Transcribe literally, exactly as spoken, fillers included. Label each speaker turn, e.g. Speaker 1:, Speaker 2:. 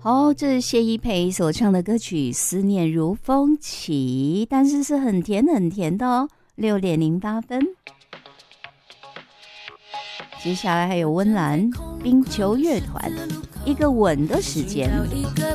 Speaker 1: 好，这是谢依培所唱的歌曲《思念如风起》，但是是很甜很甜的哦，六点零八分。接下来还有温岚冰球乐团，一个吻的时间。
Speaker 2: 一个